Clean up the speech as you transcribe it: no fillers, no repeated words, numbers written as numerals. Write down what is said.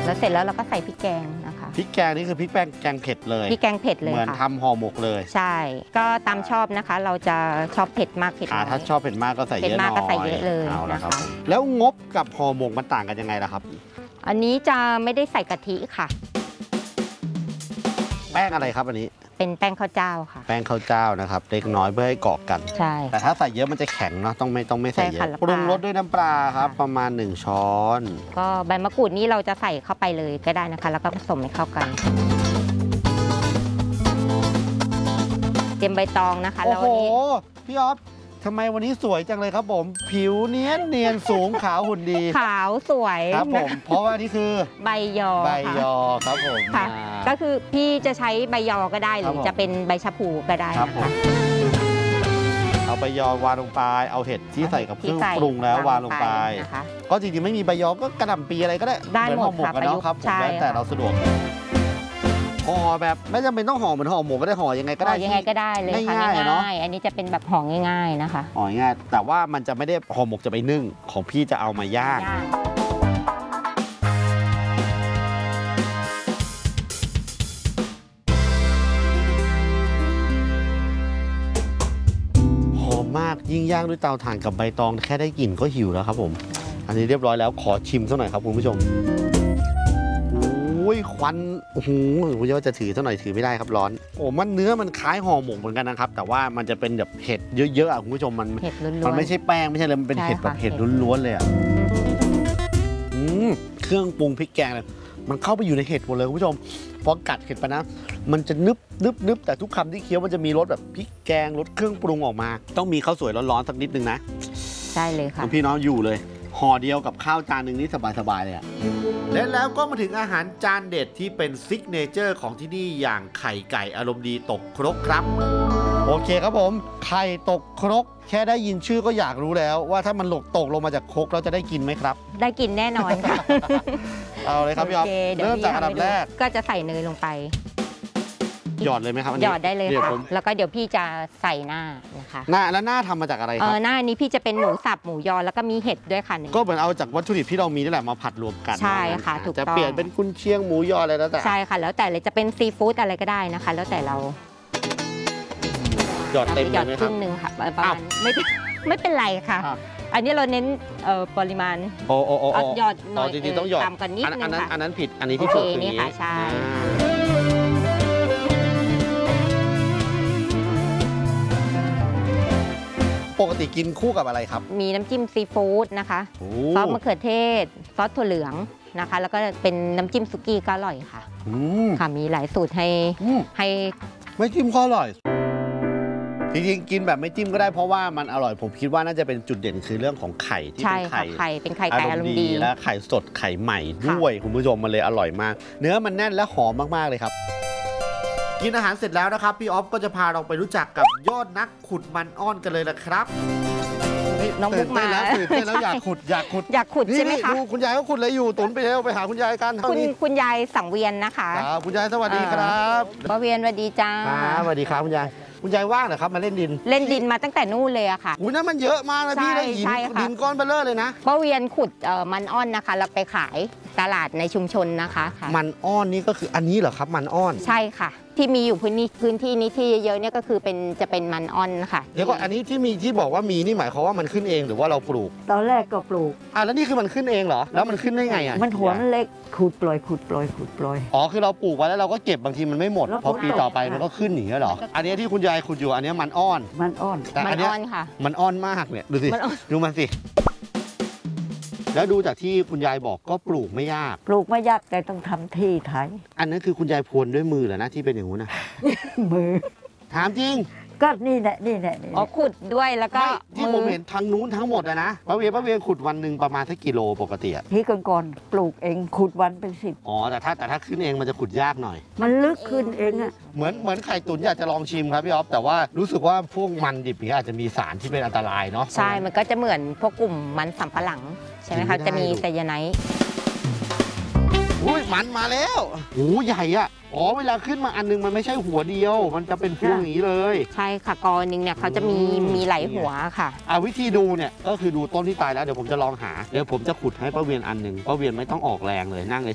แล้วเสร็จแล้วเราก็ใส่พริกแกงนะคะพริกแกงนี่คือพริกแกงเผ็ดเลยพริกแกงเผ็ดเลยเหมือนทำห่อหมกเลยใช่ก็ตามชอบนะคะเราจะชอบเผ็ดมากเผ็ดน้อยถ้าชอบเผ็ดมากก็ใส่เยอะหน่อยเผ็ดมากก็ใส่เยอะเลยนะคะแล้วงบกับห่อหมกมันต่างกันยังไงล่ะครับอันนี้จะไม่ได้ใส่กะทิค่ะแป้งอะไรครับอันนี้เป็นแป้งข้าวเจ้าค่ะแป้งข้าวเจ้านะครับเล็กน้อยเพื่อให้เกาะกันใช่แต่ถ้าใส่เยอะมันจะแข็งเนาะต้องไม่ใส่เยอะปรุงรสด้วยน้ำปลาครับประมาณ1 ช้อนก็ใบมะกรูดนี่เราจะใส่เข้าไปเลยก็ได้นะคะแล้วก็ผสมให้เข้ากันเตรียมใบตองนะคะโอ้โหพี่อ๊อฟทำไมวันนี้สวยจังเลยครับผมผิวเนียนสูงขาวหุ่นดีขาวสวยครับผมเพราะว่านี่คือใบยอครับผมค่ะก็คือพี่จะใช้ใบยอก็ได้หรือจะเป็นใบชะพูก็ได้นะคะเอาใบยอวางลงไปเอาเห็ดที่ใส่กับเครื่องปรุงแล้ววางลงไปก็จริงๆไม่มีใบยอก็กระหล่ำปีอะไรก็ได้หมดค่ะประยุกต์ครับแล้วแต่เราสะดวกห่อแบบไม่จำเป็นต้องห่อเหมือนห่อหมกก็ได้ห่อยังไงก็ได้ยังไงก็ได้เลยค่ะง่ายๆอันนี้จะเป็นแบบห่อง่ายๆนะคะห่อง่ายแต่ว่ามันจะไม่ได้ห่อหมกจะไปนึ่งของพี่จะเอามาย่างหอมมากยิ่งย่างด้วยเตาถ่านกับใบตองแค่ได้กลิ่นก็หิวแล้วครับผมอันนี้เรียบร้อยแล้วขอชิมสักหน่อยครับคุณผู้ชมควันโอ้โหผมว่าจะถือเท่าไหร่ถือไม่ได้ครับร้อนโอ้มันเนื้อมันคล้ายห่อหมกเหมือนกันนะครับแต่ว่ามันจะเป็นแบบเห็ดเยอะๆคุณผู้ชมมันไม่ใช่แป้งไม่ใช่เลยมันเป็นเห็ดแบบเห็ดล้วนๆเลยอ่ะเครื่องปรุงพริกแกงเลยมันเข้าไปอยู่ในเห็ดหมดเลยคุณผู้ชมพอกัดเห็ดไปนะมันจะนึบแต่ทุกคำที่เคี้ยวมันจะมีรสแบบพริกแกงรสเครื่องปรุงออกมาต้องมีข้าวสวยร้อนๆสักนิดนึงนะใช่เลยค่ะพี่น้องอยู่เลยห่อเดียวกับข้าวจานหนึ่งนี่สบายๆเลยอะและแล้วก็มาถึงอาหารจานเด็ดที่เป็นซิกเนเจอร์ของที่นี่อย่างไข่ไก่อารมณ์ดีตกครกครับโอเคครับผมไข่ตกครกแค่ได้ยินชื่อก็อยากรู้แล้วว่าถ้ามันตกลงมาจากครกเราจะได้กินไหมครับได้กินแน่นอนค่ะเอาเลยครับพี่อ๊อฟเริ่มจากอันดับแรกก็จะใส่เนยลงไปหยอดเลยไหมครับหยอดได้เลยค่ะแล้วก็เดี๋ยวพี่จะใส่หน้านะคะแล้วหน้าทำมาจากอะไรครับหน้านี้พี่จะเป็นหมูสับหมูยอแล้วก็มีเห็ดด้วยค่ะก็เหมือนเอาจากวัตถุดิบที่เรามีนี่แหละมาผัดรวมกันใช่ค่ะถูกต้องจะเปลี่ยนเป็นกุนเชียงหมูยออะไรแล้วแต่ใช่ค่ะแล้วแต่เลยจะเป็นซีฟู้ดอะไรก็ได้นะคะแล้วแต่เราหยอดเต็มเลยไหมครับครึ่งนึงค่ะประมาณไม่เป็นไรค่ะอันนี้เราเน้นปริมาณหยอดหน่อยจริงๆต้องหยอดตามกันนิดนึงค่ะอันนั้นผิดอันนี้ที่ถูกนี่ค่ะใช่ปกติกินคู่กับอะไรครับมีน้ำจิ้มซีฟู้ดนะคะซอสมะเขือเทศซอสถั่วเหลืองนะคะแล้วก็เป็นน้ำจิ้มสุกี้ก็อร่อยค่ะค่ะมีหลายสูตรให้ไม่จิ้มก็อร่อยจริงๆกินแบบไม่จิ้มก็ได้เพราะว่ามันอร่อยผมคิดว่าน่าจะเป็นจุดเด่นคือเรื่องของไข่ที่เป็นไข่ไก่อารมณ์ดีและไข่สดไข่ใหม่ด้วยคุณผู้ชมมันเลยอร่อยมากเนื้อมันแน่นและหอมมากๆเลยครับกินอาหารเสร็จแล้วนะครับพี่อ๊อฟก็จะพาเราไปรู้จักกับยอดนักขุดมันอ้อนกันเลยนะครับน้องมุกมาตื่นเต้นแล้วอยากขุดใช่ไหมคะดูคุณยายก็ขุดอะไรอยู่ตุนไปเร็วไปหาคุณยายกันคุณยายสังเวียนนะคะคุณยายสวัสดีครับป้าเวียนสวัสดีจ้าสวัสดีครับคุณยายว่างเหรอครับมาเล่นดินมาตั้งแต่นู่นเลยอะค่ะนั่นมันเยอะมากนะพี่ได้หินก้อนเบลเลอร์เลยนะป้าเวียนขุดมันอ้อนนะคะแล้วไปขายตลาดในชุมชนนะคะมันอ้อนนี่ก็คืออันนี้เหรอครับมันอ้อนใช่ค่ะที่มีอยู่พื้นที่นี้ที่เยอะๆเนี่ยก็คือจะเป็นมันอ้อนค่ะเดี๋ยวก่อนอันนี้ที่บอกว่ามีนี่หมายความว่ามันขึ้นเองหรือว่าเราปลูกตอนแรกก็ปลูกแล้วนี่คือมันขึ้นเองเหรอแล้วมันขึ้นได้ไงมันหัวมันเล็กขุดปล่อยอ๋อคือเราปลูกไว้แล้วเราก็เก็บบางทีมันไม่หมดพอปีต่อไปมันก็ขึ้นอย่างนี้เหรออันนี้ที่คุณยายขุดอยู่อันนี้มันอ้อนแต่อันนี้ค่ะมันอ้อนมากเนี่ยดูสิดูมันสิแล้วดูจากที่คุณยายบอกก็ปลูกไม่ยากแต่ต้องทำที่ไถอันนั้นคือคุณยายพรวนด้วยมือเหรอนะที่เป็นอย่างนู้นนะมือถามจริงก็นี่แหละขุดด้วยแล้วก็ที่ผมเห็นทางนู้นทั้งหมดนะป้าเวียนขุดวันหนึ่งประมาณสักกิโลปกติที่ก่อนปลูกเองขุดวันเป็น10 แต่ถ้าขึ้นเองมันจะขุดยากหน่อยมันลึกขึ้นเองอะเหมือนไข่ตุ๋นอยากจะลองชิมครับพี่อ๊อฟแต่ว่ารู้สึกว่าพวกมันดิบนี้อาจจะมีสารที่เป็นอันตรายเนาะใช่มันก็จะเหมือนพวกกลุ่มมันสำปะหลังใช่ไหมคะจะมีไซยาไนด์มันมาแล้วใหญ่อะเวลาขึ้นมาอันนึงมันไม่ใช่หัวเดียวมันจะเป็นพวงอย่างนี้เลยใช่ค่ะกอนึงเนี่ยเขาจะมีหลายหัวค่ะวิธีดูเนี่ยก็คือดูต้นที่ตายแล้วเดี๋ยวผมจะลองหาเดี๋ยวผมจะขุดให้ป้าเวียนอันนึงป้าเวียนไม่ต้องออกแรงเลยนั่ง